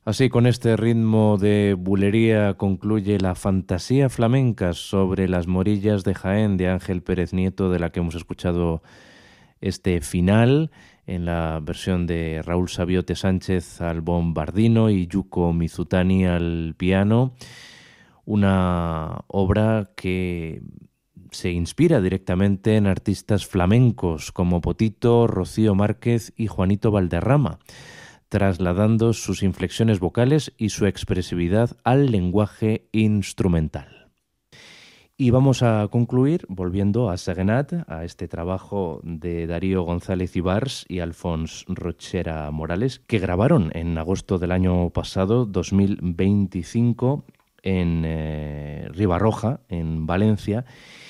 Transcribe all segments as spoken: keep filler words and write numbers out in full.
Así, con este ritmo de bulería concluye la fantasía flamenca sobre las morillas de Jaén de Ángel Pérez Nieto, de la que hemos escuchado este final en la versión de Raúl Sabiote Sánchez al bombardino y Yuko Mizutani al piano. Una obra que se inspira directamente en artistas flamencos como Potito, Rocío Márquez y Juanito Valderrama, trasladando sus inflexiones vocales y su expresividad al lenguaje instrumental. Y vamos a concluir volviendo a Segenat, a este trabajo de Darío González Ibars y Alfons Rochera Morales, que grabaron en agosto del año pasado, dos mil veinticinco, en eh, Ribarroja, en Valencia.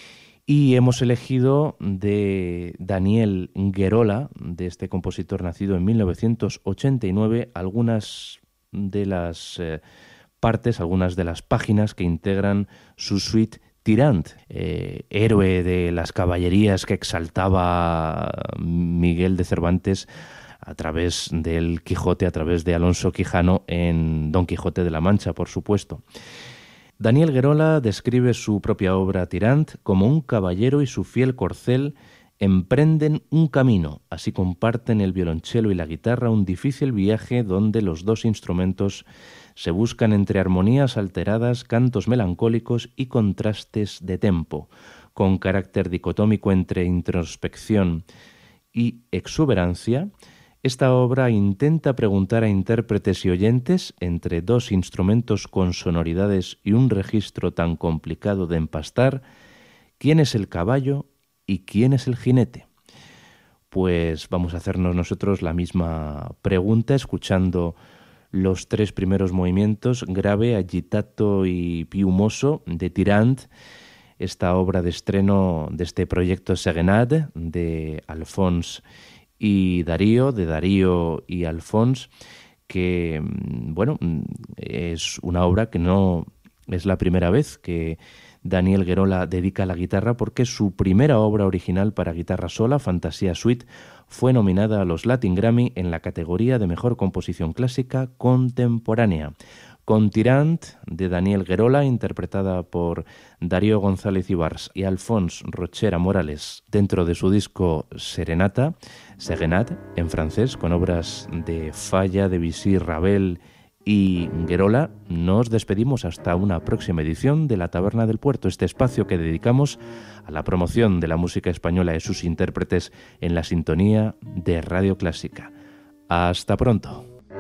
Y hemos elegido de Daniel Guerola, de este compositor nacido en mil novecientos ochenta y nueve, algunas de las eh, partes, algunas de las páginas que integran su suite Tirant, eh, héroe de las caballerías que exaltaba Miguel de Cervantes a través del Quijote, a través de Alonso Quijano en Don Quijote de la Mancha, por supuesto. Daniel Guerola describe su propia obra Tirant como un caballero y su fiel corcel emprenden un camino, así comparten el violonchelo y la guitarra un difícil viaje donde los dos instrumentos se buscan entre armonías alteradas, cantos melancólicos y contrastes de tempo, con carácter dicotómico entre introspección y exuberancia. Esta obra intenta preguntar a intérpretes y oyentes, entre dos instrumentos con sonoridades y un registro tan complicado de empastar, quién es el caballo y quién es el jinete. Pues vamos a hacernos nosotros la misma pregunta, escuchando los tres primeros movimientos, grave, agitato y piumoso, de Tirant, esta obra de estreno de este proyecto Segenat, de Alfons y Darío, de Darío y Alfons, que, bueno, es una obra que no es la primera vez que Daniel Guerola dedica a la guitarra, porque su primera obra original para guitarra sola, Fantasía Suite, fue nominada a los Latin Grammy en la categoría de Mejor Composición Clásica Contemporánea. Con Tirant, de Daniel Guerola, interpretada por Darío González Ibars y Alfons Rochera Morales, dentro de su disco Serenata, Segenat, en francés, con obras de Falla, Debussy, Ravel y Guerola, nos despedimos hasta una próxima edición de La Taberna del Puerto, este espacio que dedicamos a la promoción de la música española y sus intérpretes en la sintonía de Radio Clásica. Hasta pronto.